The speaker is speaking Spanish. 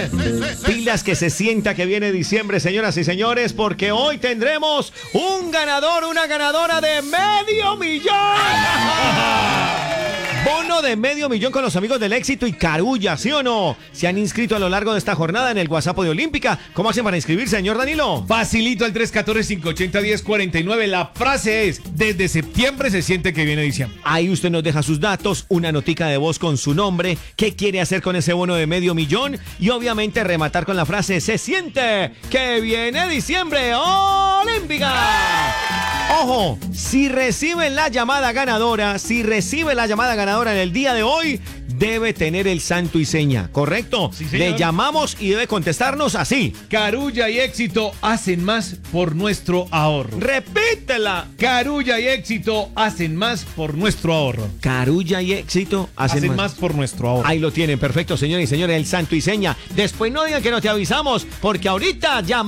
Pilas que se sienta que viene diciembre, señoras y señores, porque hoy tendremos un ganador, una ganadora de $500,000. Bono de $500,000 con los amigos del éxito y Carulla, ¿sí o no? Se han inscrito a lo largo de esta jornada en el WhatsApp de Olímpica. ¿Cómo hacen para inscribirse, señor Danilo? Facilito al 314-580-1049. La frase es: desde septiembre se siente que viene diciembre. Ahí usted nos deja sus datos, una notica de voz con su nombre, qué quiere hacer con ese bono de $500,000 y obviamente rematar con la frase: se siente que viene diciembre Olímpica. Ojo, si recibe la llamada ganadora, en el día de hoy, debe tener el santo y seña, ¿correcto? Sí, señor. Le llamamos y debe contestarnos así. Carulla y éxito hacen más por nuestro ahorro. Repítela. Carulla y éxito hacen más por nuestro ahorro. Carulla y éxito Hacen más por nuestro ahorro. Ahí lo tienen, perfecto, señores y señores, el santo y seña. Después no digan que no te avisamos, porque ahorita llama.